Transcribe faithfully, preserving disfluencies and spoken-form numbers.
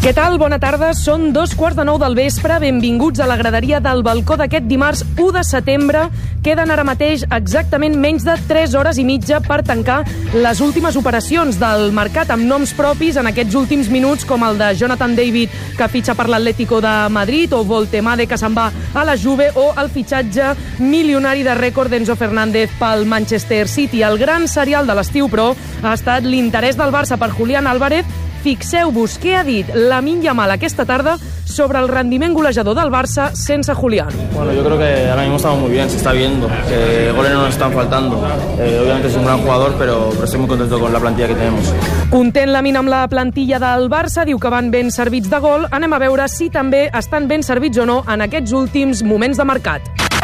Què tal? Bona tarda. Són dos quarts de nou del vespre. Benvinguts a la graderia del balcó d'aquest dimarts u de setembre. Queden ara mateix exactament menys de tres hores i mitja per tancar les últimes operacions del mercat amb noms propis en aquests últims minuts, com el de Jonathan David, que fitxa per l'Atlético de Madrid, o Voltemade, que se'n va a la Juve, o el fitxatge milionari de rècord d'Enzo Fernández pel Manchester City. El gran serial de l'estiu, però, ha estat l'interès del Barça per Julián Álvarez. Fixeu-vos què ha dit Lamine Yamal aquesta tarda sobre el rendiment golejador del Barça sense Julián. Bueno, yo creo que ahora mismo estamos muy bien, se está viendo, que goles no nos están faltando. Eh, obviamente es un gran jugador, pero, pero estoy muy contento con la plantilla que tenemos. Content Lamine amb la plantilla del Barça, diu que van ben servits de gol. Anem a veure si també estan ben servits o no en aquests últims moments de mercat.